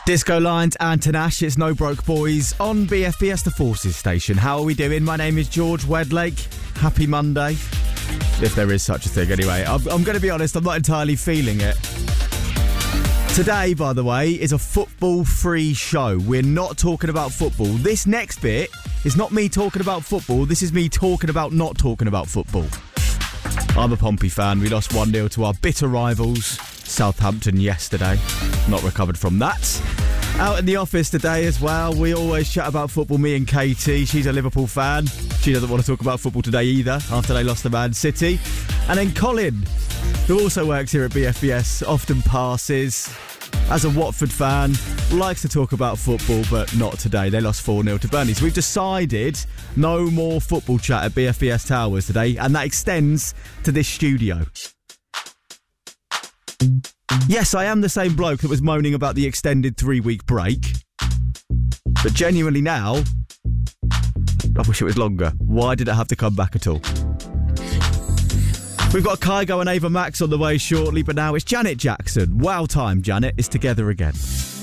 Disco Lines and Tanash, it's No Broke Boys on BFBS The Forces station. How are we doing? My name is George Wedlake. Happy Monday. If there is such a thing, anyway. I'm going to be honest, I'm not entirely feeling it. Today, by the way, is a football-free show. We're not talking about football. This next bit is not me talking about football. This is me talking about not talking about football. I'm a Pompey fan. We lost 1-0 to our bitter rivals, Southampton, yesterday. Not recovered from that. Out in the office today as well, we always chat about football, me and Katie. She's a Liverpool fan. She doesn't want to talk about football today either, after they lost to Man City. And then Colin, who also works here at BFBS, often passes. As a Watford fan, likes to talk about football, but not today. They lost 4-0 to Burnley. So we've decided no more football chat at BFBS Towers today, and that extends to this studio. Yes, I am the same bloke that was moaning about the extended 3-week break. But genuinely now, I wish it was longer. Why did it have to come back at all? We've got Kygo and Ava Max on the way shortly, but now it's Janet Jackson. Wow time, Janet is together again.